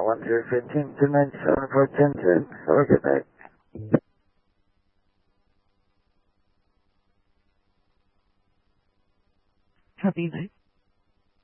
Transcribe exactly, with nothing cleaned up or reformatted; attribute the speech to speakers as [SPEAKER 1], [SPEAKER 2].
[SPEAKER 1] one zero fifteen two nine seven four ten ten. Have a good night.
[SPEAKER 2] Happy night.